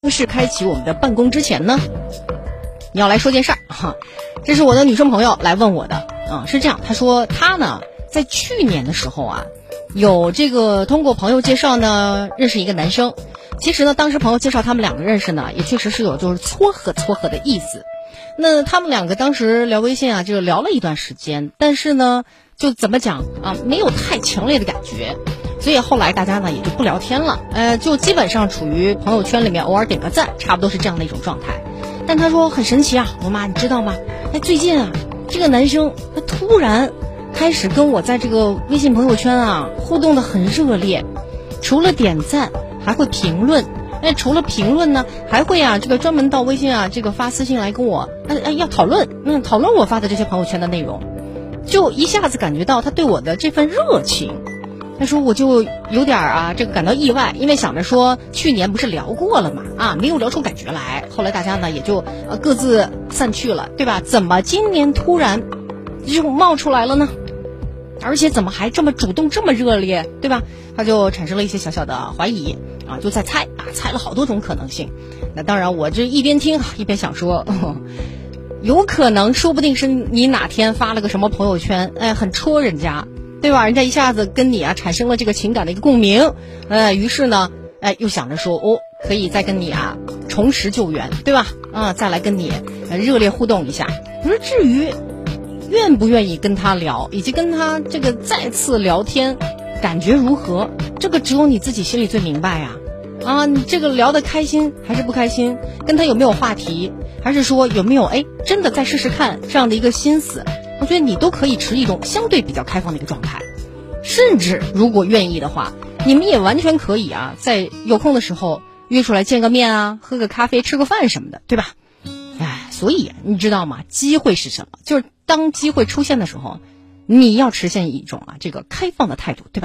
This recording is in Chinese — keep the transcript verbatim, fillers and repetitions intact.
正式开启我们的办公之前呢，你要来说件事儿哈。这是我的女生朋友来问我的啊、嗯，是这样，她说她呢在去年的时候啊，有这个通过朋友介绍呢认识一个男生。其实呢，当时朋友介绍他们两个认识呢，也确实是有就是撮合撮合的意思。那他们两个当时聊微信啊，就聊了一段时间，但是呢，就怎么讲啊，没有太强烈的感觉，所以后来大家呢也就不聊天了，呃，就基本上处于朋友圈里面偶尔点个赞，差不多是这样的一种状态。但他说很神奇啊，我妈你知道吗？哎，最近啊，这个男生他突然开始跟我在这个微信朋友圈啊互动的很热烈，除了点赞还会评论。哎，除了评论呢，还会啊，这个专门到微信啊，这个发私信来跟我，哎哎，要讨论，嗯，讨论我发的这些朋友圈的内容，就一下子感觉到他对我的这份热情。他说我就有点啊，这个感到意外，因为想着说去年不是聊过了嘛，啊，没有聊出感觉来，后来大家呢也就呃各自散去了，对吧？怎么今年突然就冒出来了呢？而且怎么还这么主动这么热烈，对吧？他就产生了一些小小的怀疑啊，就在猜啊，猜了好多种可能性。那当然我这一边听一边想说、哦、有可能说不定是你哪天发了个什么朋友圈，哎，很戳人家，对吧？人家一下子跟你啊产生了这个情感的一个共鸣，呃，于是呢哎又想着说哦，可以再跟你啊重拾旧缘，对吧？啊，再来跟你呃热烈互动一下。那至于愿不愿意跟他聊，以及跟他这个再次聊天感觉如何，这个只有你自己心里最明白呀。啊，你这个聊得开心还是不开心，跟他有没有话题，还是说有没有哎真的再试试看这样的一个心思，我觉得你都可以持一种相对比较开放的一个状态。甚至如果愿意的话，你们也完全可以啊在有空的时候约出来见个面啊，喝个咖啡吃个饭什么的，对吧？哎，所以你知道吗？机会是什么？就是当机会出现的时候，你要持现一种啊这个开放的态度，对吧？